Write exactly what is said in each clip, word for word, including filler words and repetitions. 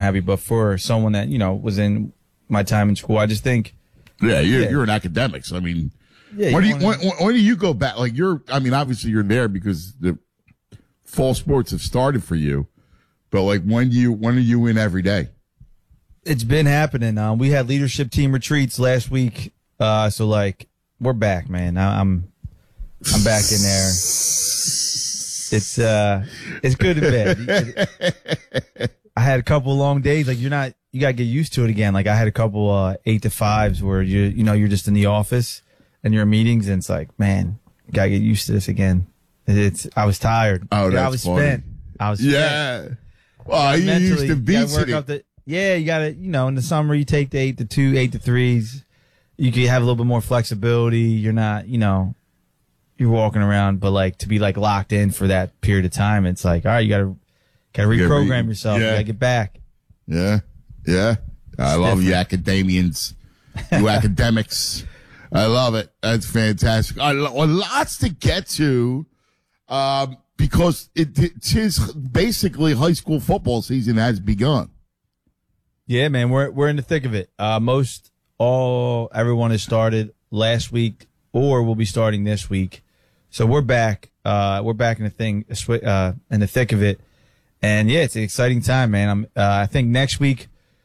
have you. But for someone that, you know, was in my time in school, I just think. Yeah, you're, yeah. you're in academics. I mean, yeah, when, do you, wanna, when, when do you go back? Like, you're, I mean, obviously you're there because the fall sports have started for you. But, like, when do you, when are you in every day? It's been happening. Um, we had leadership team retreats last week. Uh, so, like, we're back, man. I, I'm I'm back in there. It's uh, it's good and bad. I had a couple long days. Like, you're not, you gotta get used to it again. Like, I had a couple uh eight to fives where you you know you're just in the office and you're in meetings, and it's like, man, gotta get used to this again. It's I was tired. Oh, that's I was funny. spent. I was yeah. spent. Well, you used to be the, yeah, you gotta, you know, in the summer you take the eight to two, eight to threes. You can have a little bit more flexibility. You're not, you know, you're walking around, but like to be like locked in for that period of time, it's like, all right, you gotta gotta reprogram re- yourself. Yeah. You gotta get back. Yeah, yeah. I It's love different. you academians, you academics. I love it. That's fantastic. I lo- well, lots to get to, um, because it, it is basically high school football season has begun. Yeah, man, we're we're in the thick of it. Uh, most all everyone has started last week, or will be starting this week. So we're back. Uh, we're back in the thing, uh, in the thick of it. And yeah, it's an exciting time, man. I'm, uh, I think next week,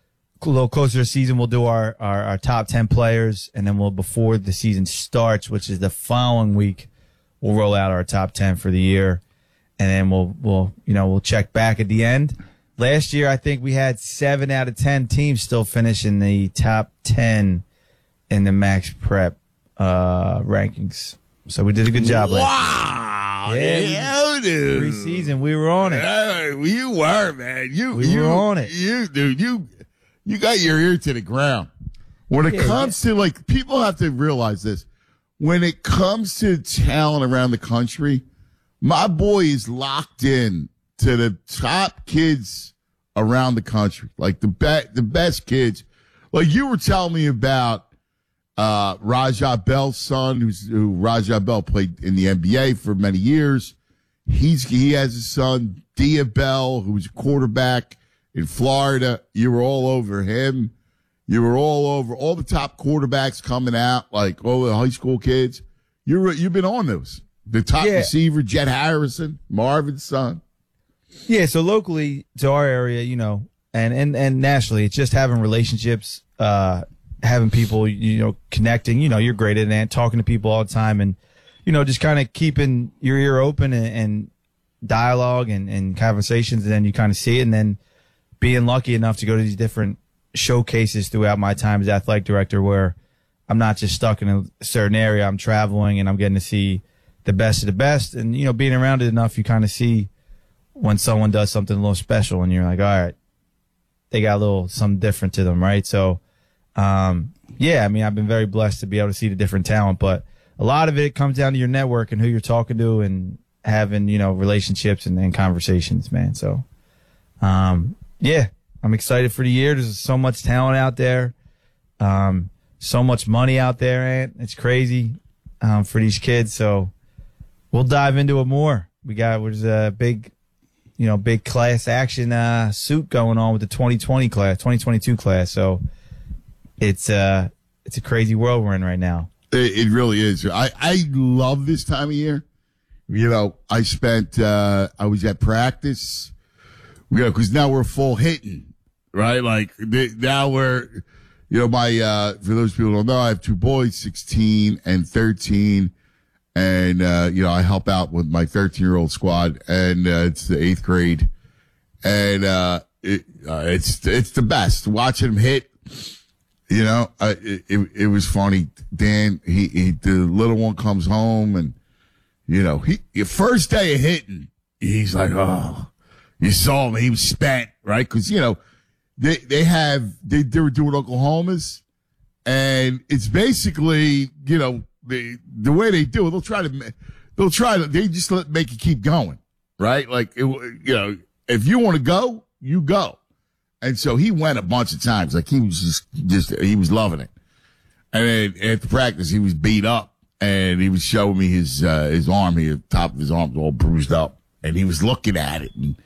a little closer to the season, we'll do our, our, our top ten players. And then we'll, before the season starts, which is the following week, we'll roll out our top ten for the year. And then we'll, we'll, you know, we'll check back at the end. Last year, I think we had seven out of ten teams still finish in the top ten in the Max Prep, uh, rankings. So we did a good job last Wow. year. Yeah, dude. Preseason, we were on it. Uh, you were, man. You, We you, were on it. You, dude, you, you got your ear to the ground. When it Yeah, comes to, like, people have to realize this. When it comes to talent around the country, my boy is locked in to the top kids around the country, like the be- the best kids. Like you were telling me about uh, Rajah Bell's son, who's who Rajah Bell played in the N B A for many years. He's he has a son, Dia Bell, who's a quarterback in Florida. You were all over him. You were all over all the top quarterbacks coming out, like all the high school kids. You were you've been on those. The top Yeah. receiver, Jet Harrison, Marvin's son. Yeah, so locally to our area, you know, and, and, and nationally, it's just having relationships, uh, having people, you know, connecting. You know, you're great at that, talking to people all the time, and, you know, just kind of keeping your ear open and, and dialogue and, and conversations, and then you kind of see it, and then being lucky enough to go to these different showcases throughout my time as athletic director where I'm not just stuck in a certain area. I'm traveling and I'm getting to see the best of the best. And, you know, being around it enough, you kind of see when someone does something a little special and you're like, all right, they got a little something different to them, right? So, um, yeah, I mean, I've been very blessed to be able to see the different talent, but a lot of it comes down to your network and who you're talking to and having, you know, relationships and, and conversations, man. So, um, yeah, I'm excited for the year. There's so much talent out there. Um, so much money out there, Ant. It's crazy, um, for these kids. So we'll dive into it more. We got, there's a big, you know, big class action, uh, suit going on with the twenty twenty class, twenty twenty-two class. So it's, uh, it's a crazy world we're in right now. It, it really is. I, I love this time of year. You know, I spent, uh, I was at practice. You know, cause now we're full hitting, right? Like they, now we're, you know, my, uh, for those people who don't know, I have two boys, sixteen and thirteen. And, uh, you know, I help out with my thirteen year old squad and, uh, it's the eighth grade. And, uh, it, uh, it's, it's the best watching them hit. You know, uh, it, it, it was funny. Dan, he, he, the little one comes home and, you know, he, your first day of hitting, he's like, oh, you saw him. He was spent, right? Cause, you know, they, they have, they, they were doing Oklahoma's and it's basically, you know, the, the way they do it, they'll try to, they'll try to, they just let, make you keep going, right? Like, it, you know, if you want to go, you go. And so he went a bunch of times. Like he was just, just, he was loving it. And then at the practice, he was beat up and he was showing me his, uh, his arm here, top of his arm was all bruised up and he was looking at it and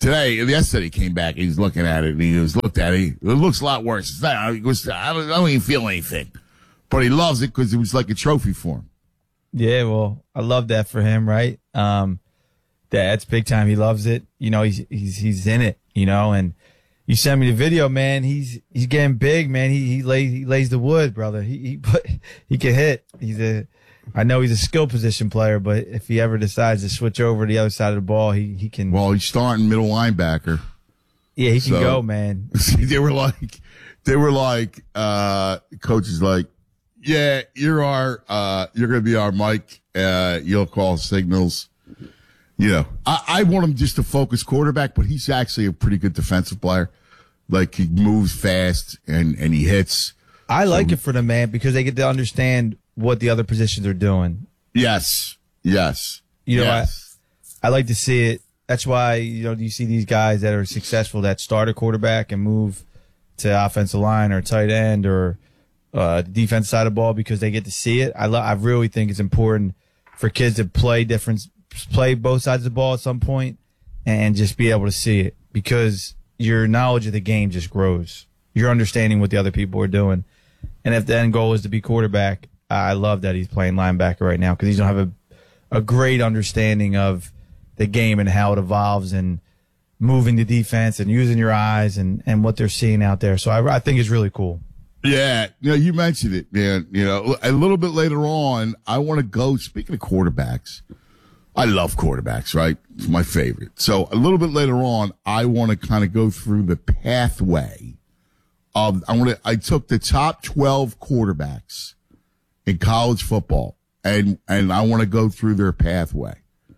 today, yesterday, he came back. He was looking at it, and he was looked at it. It looks a lot worse. It's not, it was, I, don't, I don't even feel anything. But he loves it because it was like a trophy for him. Yeah, well, I love that for him, right? Um, that's big time. He loves it. You know, he's he's he's in it. You know, and you sent me the video, man. He's he's getting big, man. He he lays he lays the wood, brother. He he put he can hit. He's a I know he's a skill position player, but if he ever decides to switch over to the other side of the ball, he he can. Well, he's starting middle linebacker. Yeah, he can so, go, man. They were like, they were like, uh, coaches like, yeah, you're our, uh, you're going to be our Mike. Uh, you'll call signals. You know, I, I want him just to focus quarterback, but he's actually a pretty good defensive player. Like he moves fast and, and he hits. I like so, it for them, man, because they get to understand what the other positions are doing. Yes. Yes. You know, yes. I, I like to see it. That's why, you know, you see these guys that are successful that start a quarterback and move to offensive line or tight end or uh, defense side of the ball because they get to see it. I lo- I really think it's important for kids to play different, play both sides of the ball at some point and just be able to see it because your knowledge of the game just grows. You're understanding what the other people are doing. And if the end goal is to be quarterback, I love that he's playing linebacker right now because he's going to have a, a great understanding of the game and how it evolves and moving the defense and using your eyes and, and what they're seeing out there. So I, I think it's really cool. Yeah. You know, you mentioned it, man. You know, a little bit later on, I want to go, speaking of quarterbacks, I love quarterbacks, right? It's my favorite. So a little bit later on, I want to kind of go through the pathway of, I want to, I took the top twelve quarterbacks in college football and, and I want to go through their pathway.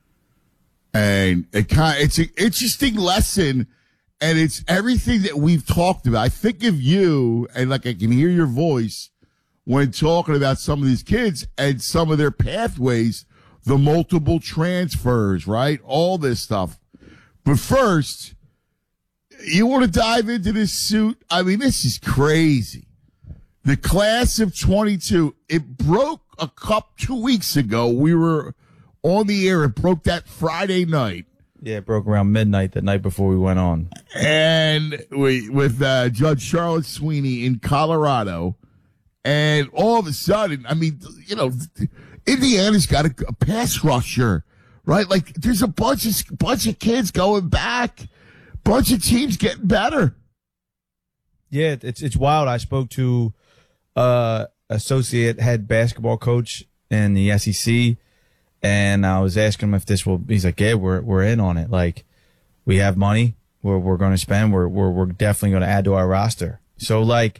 And it kind of, it's an interesting lesson, and it's everything that we've talked about. I think of you, and like I can hear your voice when talking about some of these kids and some of their pathways, the multiple transfers, right? All this stuff. But first, you want to dive into this suit? I mean, this is crazy. The class of twenty-two, it broke a cup two weeks ago. We were on the air. It broke that Friday night. Yeah, it broke around midnight the night before we went on. And we, with uh, Judge Charlotte Sweeney in Colorado. And all of a sudden, I mean, you know, Indiana's got a, a pass rusher, right? Like, there's a bunch of, bunch of kids going back, bunch of teams getting better. Yeah, it's it's wild. I spoke to uh associate head basketball coach in the S E C. And I was asking him if this will. He's like, "Yeah, we're we're in on it. Like, we have money. We're we're going to spend. We're we're we're definitely going to add to our roster." So, like,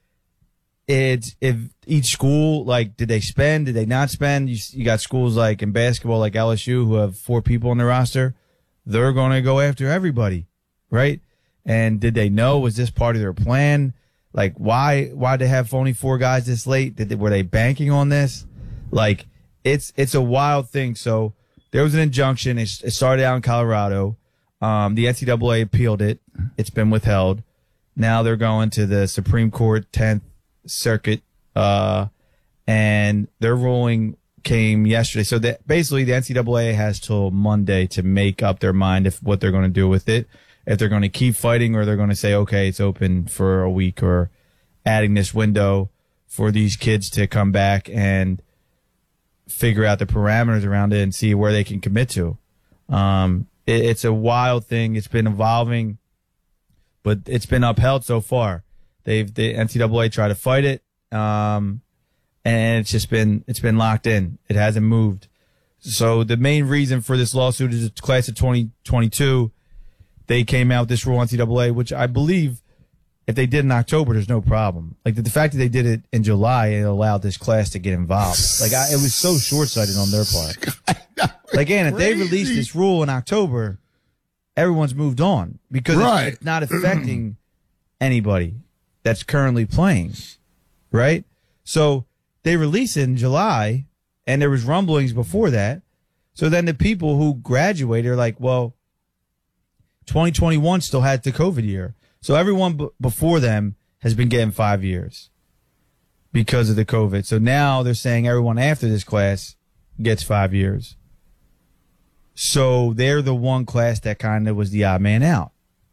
it's if each school, like, did they spend? Did they not spend? You you got schools like in basketball, like L S U, who have four people on their roster. They're going to go after everybody, right? And did they know? Was this part of their plan? Like, why why did they have only four guys this late? Did they, were they banking on this? Like. It's it's a wild thing. So there was an injunction. It, it started out in Colorado. Um, the N C double A appealed it. It's been withheld. Now they're going to the Supreme Court tenth Circuit, uh, and their ruling came yesterday. So that basically the N C double A has till Monday to make up their mind if what they're going to do with it. If they're going to keep fighting or they're going to say, okay, it's open for a week, or adding this window for these kids to come back and figure out the parameters around it and see where they can commit to. Um, it, it's a wild thing. It's been evolving, but it's been upheld so far. They've, the N C double A tried to fight it. Um, and it's just been, it's been locked in. It hasn't moved. So the main reason for this lawsuit is the class of twenty twenty-two. They came out with this rule, N C double A, which I believe if they did in October, there's no problem. Like the, the fact that they did it in July, it allowed this class to get involved. Like I, it was so short-sighted on their part. Like, again, if they released this rule in October, everyone's moved on because right. it's, it's not affecting anybody that's currently playing, right? So they released it in July, and there was rumblings before that. So then the people who graduated are like, well, twenty twenty-one still had the COVID year. So everyone b- before them has been getting five years because of the COVID. So now they're saying everyone after this class gets five years. So they're the one class that kind of was the odd man out.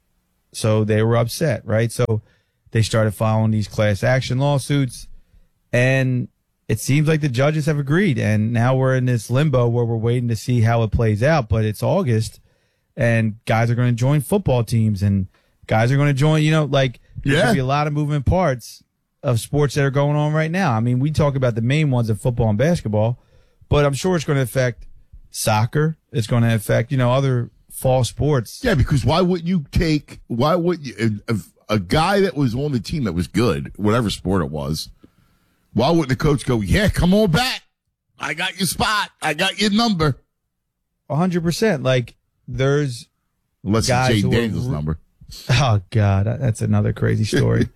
So they were upset, right? So they started filing these class action lawsuits, and it seems like the judges have agreed. And now we're in this limbo where we're waiting to see how it plays out. But it's August, and guys are going to join football teams, and guys are going to join, you know, like there's Yeah. going to be a lot of moving parts of sports that are going on right now. I mean, we talk about the main ones of football and basketball, but I'm sure it's going to affect soccer. It's going to affect, you know, other fall sports. Yeah, because why wouldn't you take, why wouldn't you, if a guy that was on the team that was good, whatever sport it was, why wouldn't the coach go, yeah, come on back. I got your spot. I got your number. one hundred percent. Like, there's Unless guys it's Jay who are Daniels' re- number. Oh, God, that's another crazy story.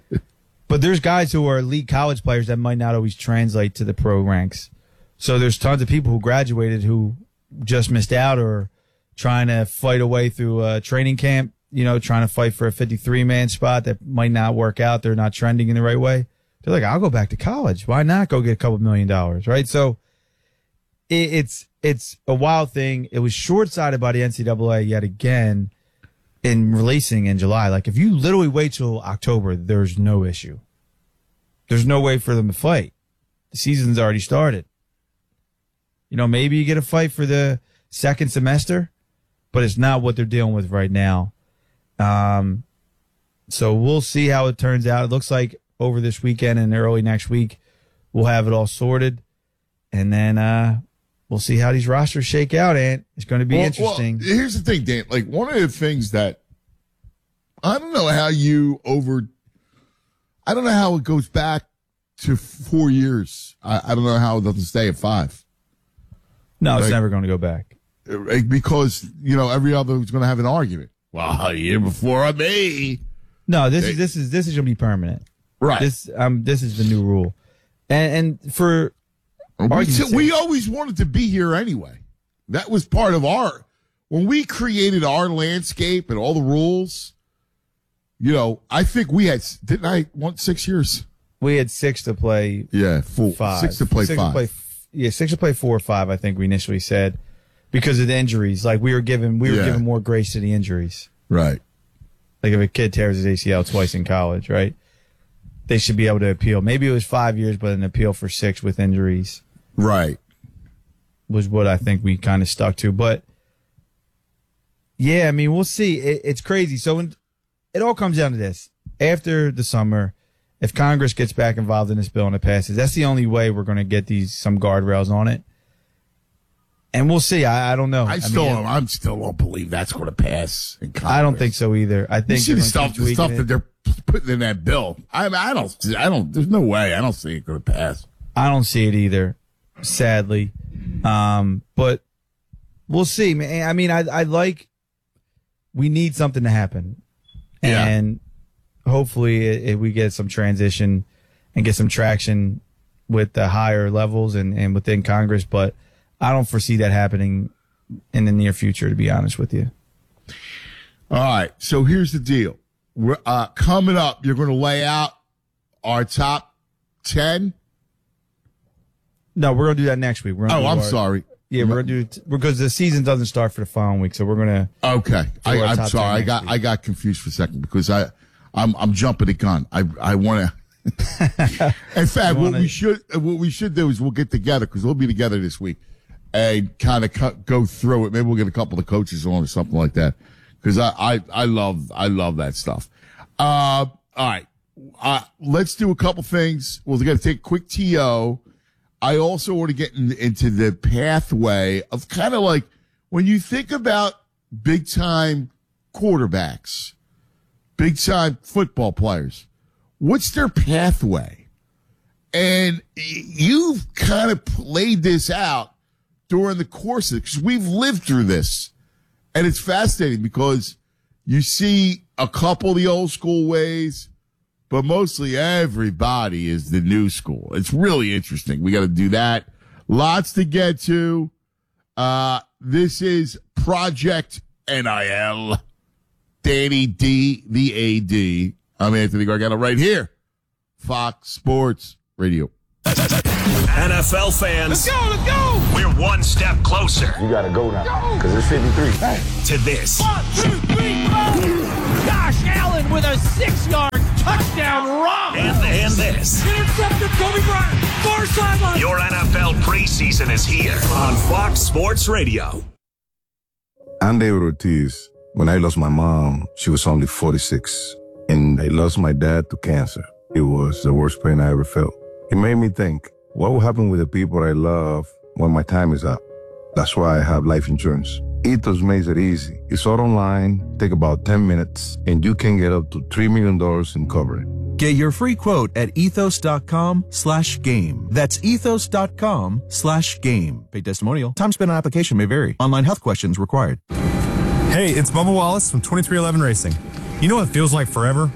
But there's guys who are elite college players that might not always translate to the pro ranks. So there's tons of people who graduated who just missed out or trying to fight away through a training camp, you know, trying to fight for a fifty-three man spot that might not work out. They're not trending in the right way. They're like, I'll go back to college. Why not go get a couple million dollars, right? So it, it's it's a wild thing. It was short-sighted by the N C double A yet again in releasing in July. Like, if you literally wait till October, there's no issue. There's no way for them to fight. The season's already started. You know, maybe you get a fight for the second semester, but it's not what they're dealing with right now. Um, so we'll see how it turns out. It looks like over this weekend and early next week, we'll have it all sorted. And then uh, we'll see how these rosters shake out, Ant. It's going to be Well, interesting. Well, here's the thing, Dan. Like, one of the things that I don't know how you over, I don't know how it goes back to four years. I, I don't know how it doesn't stay at five. No, it's Like- never going to go back. Uh, Because, you know, every other is going to have an argument. Well, a year before me. No, this They- is this is this is going to be permanent. Right. This um this is the new rule, and and for We, argument's we sake- always wanted to be here anyway. That was part of our, when we created our landscape and all the rules, you know, I think we had, didn't I want six years? we had six to play Yeah, four, five, six to play six five. To play, f- yeah, six to play four or five. I think we initially said because of the injuries. Like we were given we were Yeah. given more grace to the injuries. Right. Like if a kid tears his A C L twice in college, right? They should be able to appeal. Maybe it was five years, but an appeal for six with injuries Right. was what I think we kind of stuck to. But yeah, I mean, we'll see. It, it's crazy. So when, it all comes down to this. After the summer, if Congress gets back involved in this bill and it passes, that's the only way we're going to get these some guardrails on it. And we'll see. I, I don't know. I still, mean, I'm still don't believe that's going to pass in Congress. I don't think so either. I You think see they're the gonna stuff, keep the stuff tweaking that it. they're putting in that bill. I mean, I don't, I don't, there's no way. I don't see it going to pass. I don't see it either, sadly. Um, but we'll see, man. I mean, I, I like, we need something to happen. Yeah. And hopefully it, it, we get some transition and get some traction with the higher levels and, and within Congress. But I don't foresee that happening in the near future, to be honest with you. All right. So here's the deal. We're, uh, coming up, you're going to lay out our top ten. No, we're going to do that next week. We're gonna Oh, do I'm our- sorry. Yeah, we're going to do it because the season doesn't start for the following week. So we're going to. Okay. I, our I'm top sorry. ten I next got, week. I got confused for a second because I, I'm, I'm jumping the gun. I, I want to. In fact, You what wanna- we should, what we should do is we'll get together because we'll be together this week and kind of cu- go through it. Maybe we'll get a couple of coaches on or something like that because I, I, I love, I love that stuff. Uh, all right. Uh, let's do a couple things. We're going to take a quick T O. I also want to get in, into the pathway of kind of like when you think about big time quarterbacks, big time football players, what's their pathway? And y- you've kind of played this out during the course of it because we've lived through this. And it's fascinating because you see a couple of the old school ways, but mostly everybody is the new school. It's really interesting. We got to do that. Lots to get to. Uh, this is Project N I L. Danny D, the A D. I'm Anthony Gargano right here. Fox Sports Radio. N F L fans, let's go, let's go! We're one step closer. You gotta go now, because it's fifty-three. Hey. To this. One, two, three, four! Josh Allen with a six-yard touchdown run! And, and this. Intercepted Kobe Bryant, far sideline! Your N F L preseason is here on Fox Sports Radio. I'm David Ortiz. When I lost my mom, she was only forty-six. And I lost my dad to cancer. It was the worst pain I ever felt. It made me think, what will happen with the people I love when my time is up? That's why I have life insurance. Ethos makes it easy. It's all online, take about ten minutes, and you can get up to three million dollars in coverage. Get your free quote at ethos.com slash game. That's ethos.com slash game. Paid testimonial. Time spent on application may vary. Online health questions required. Hey, it's Bubba Wallace from twenty-three eleven Racing. You know what it feels like forever?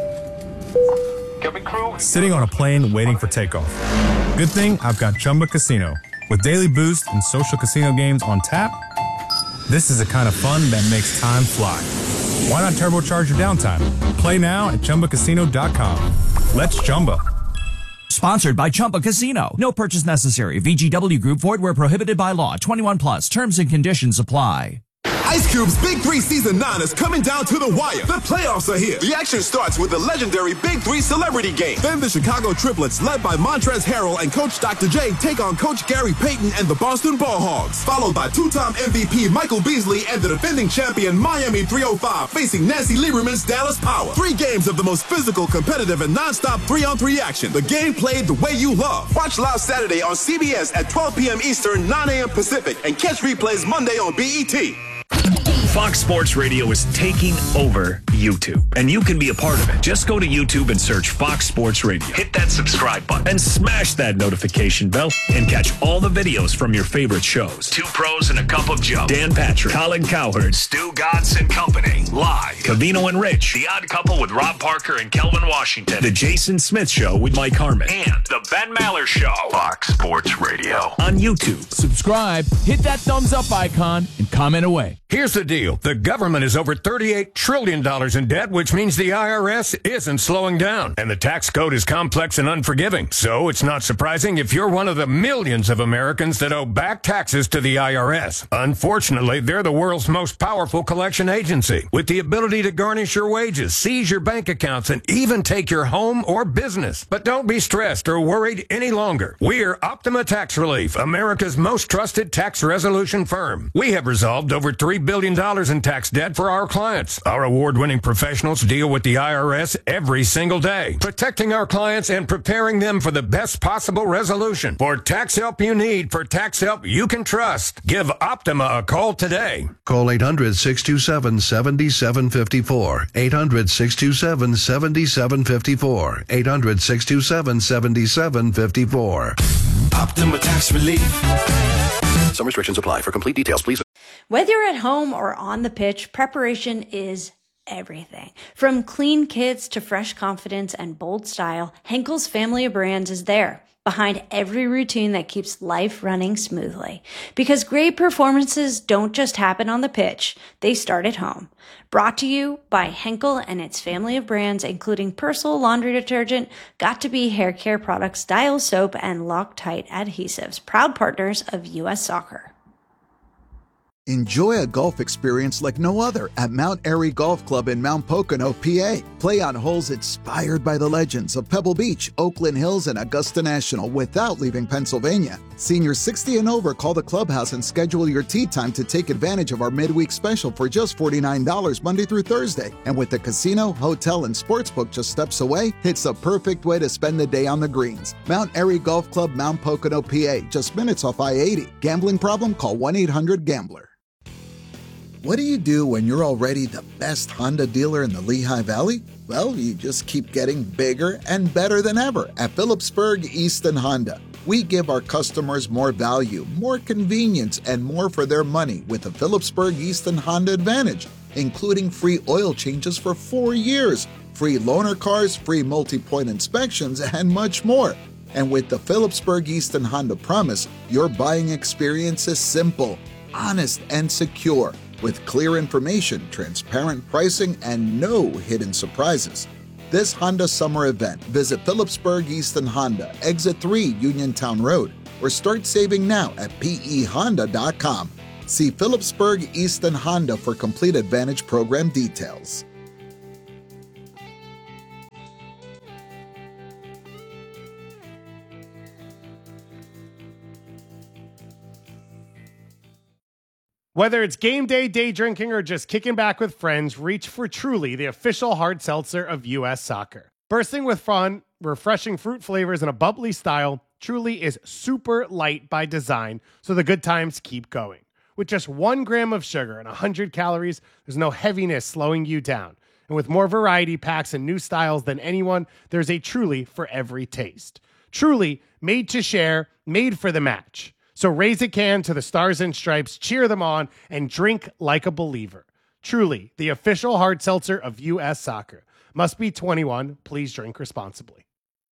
Sitting on a plane waiting for takeoff. Good thing I've got Chumba Casino. With daily boost and social casino games on tap, this is the kind of fun that makes time fly. Why not turbocharge your downtime? Play now at Chumba Casino dot com. Let's Chumba. Sponsored by Chumba Casino. No purchase necessary. V G W Group. Void where prohibited by law. twenty-one plus. Terms and conditions apply. Ice Cube's Big Three Season nine is coming down to the wire. The playoffs are here. The action starts with the legendary Big Three Celebrity Game. Then the Chicago Triplets, led by Montrezl Harrell and Coach Doctor J, take on Coach Gary Payton and the Boston Ball Hogs. Followed by two-time M V P Michael Beasley and the defending champion Miami three oh five facing Nancy Lieberman's Dallas Power. Three games of the most physical, competitive, and non-stop three-on-three action. The game played the way you love. Watch live Saturday on C B S at twelve p.m. Eastern, nine a.m. Pacific, and catch replays Monday on B E T. Fox Sports Radio is taking over YouTube, and you can be a part of it. Just go to YouTube and search Fox Sports Radio. Hit that subscribe button and smash that notification bell and catch all the videos from your favorite shows. Two Pros and a Cup of Joe. Dan Patrick, Colin Cowherd, Stu Godson Company. Live. Cavino and Rich. The Odd Couple with Rob Parker and Kelvin Washington. The Jason Smith Show with Mike Harmon. And The Ben Maller Show. Fox Sports Radio. On YouTube. Subscribe, hit that thumbs up icon, and comment away. Here's the deal. The government is over thirty-eight trillion dollars in debt, which means the I R S isn't slowing down. And the tax code is complex and unforgiving. So it's not surprising if you're one of the millions of Americans that owe back taxes to the I R S. Unfortunately, they're the world's most powerful collection agency, with the ability to garnish your wages, seize your bank accounts, and even take your home or business. But don't be stressed or worried any longer. We're Optima Tax Relief, America's most trusted tax resolution firm. We have resolved over three billion dollars in tax debt for our clients. Our award-winning professionals deal with the I R S every single day, protecting our clients and preparing them for the best possible resolution. For tax help you need, for tax help you can trust, give Optima a call today. Call eight hundred, six two seven, seven seven five four. eight hundred, six two seven, seven seven five four. eight hundred, six two seven, seven seven five four. Optima Tax Relief. Some restrictions apply. For complete details, please. Whether you're at home or on the pitch, preparation is everything. From clean kits to fresh confidence and bold style, Henkel's family of brands is there, behind every routine that keeps life running smoothly. Because great performances don't just happen on the pitch, they start at home. Brought to you by Henkel and its family of brands, including Persil laundry detergent, Got2b hair care products, Dial soap, and Loctite adhesives, proud partners of U S Soccer. Enjoy a golf experience like no other at Mount Airy Golf Club in Mount Pocono, P A. Play on holes inspired by the legends of Pebble Beach, Oakland Hills, and Augusta National without leaving Pennsylvania. Seniors sixty and over, call the clubhouse and schedule your tee time to take advantage of our midweek special for just forty-nine dollars Monday through Thursday. And with the casino, hotel, and sportsbook just steps away, it's the perfect way to spend the day on the greens. Mount Airy Golf Club, Mount Pocono, P A, just minutes off I eighty. Gambling problem? Call one eight hundred gambler. What do you do when you're already the best Honda dealer in the Lehigh Valley? Well, you just keep getting bigger and better than ever at Phillipsburg Easton Honda. We give our customers more value, more convenience, and more for their money with the Phillipsburg Easton Honda Advantage, including free oil changes for four years, free loaner cars, free multi-point inspections, and much more. And with the Phillipsburg Easton Honda Promise, your buying experience is simple, honest, and secure, with clear information, transparent pricing, and no hidden surprises. this Honda summer event, visit Phillipsburg Easton Honda, Exit three Uniontown Road, or start saving now at P E Honda dot com. See Phillipsburg Easton Honda for complete Advantage program details. Whether it's game day, day drinking, or just kicking back with friends, reach for Truly, the official hard seltzer of U S Soccer. Bursting with fun, refreshing fruit flavors, and a bubbly style, Truly is super light by design, so the good times keep going. With just one gram of sugar and one hundred calories, there's no heaviness slowing you down. And with more variety packs and new styles than anyone, there's a Truly for every taste. Truly, made to share, made for the match. So raise a can to the Stars and Stripes, cheer them on, and drink like a believer. Truly, the official hard seltzer of U S Soccer. Must be twenty-one. Please drink responsibly.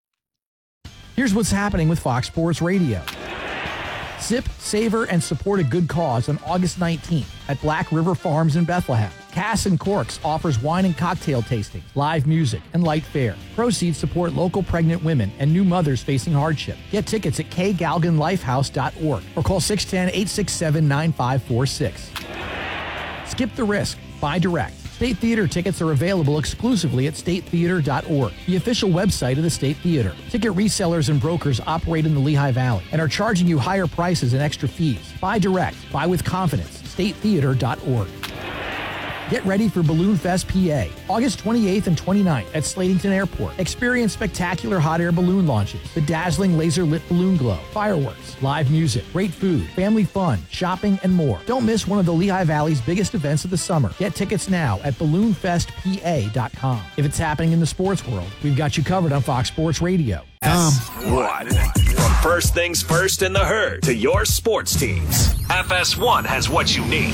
Here's what's happening with Fox Sports Radio. Sip, savor, and support a good cause on August nineteenth at Black River Farms in Bethlehem. Cass and Corks offers wine and cocktail tastings, live music, and light fare. Proceeds support local pregnant women and new mothers facing hardship. Get tickets at k galgan lifehouse dot org or call six one zero, eight six seven, nine five four six. Skip the risk. Buy direct. State Theater tickets are available exclusively at state theater dot org, the official website of the State Theater. Ticket resellers and brokers operate in the Lehigh Valley and are charging you higher prices and extra fees. Buy direct. Buy with confidence. state theater dot org. Get ready for Balloon Fest P A, August twenty-eighth and twenty-ninth at Slatington Airport. Experience spectacular hot air balloon launches, the dazzling laser-lit balloon glow, fireworks, live music, great food, family fun, shopping, and more. Don't miss one of the Lehigh Valley's biggest events of the summer. Get tickets now at balloon fest p a dot com. If it's happening in the sports world, we've got you covered on Fox Sports Radio. S one. From first things first in the herd to your sports teams, F S one has what you need.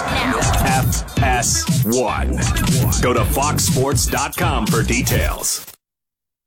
F S one. Go to fox sports dot com for details.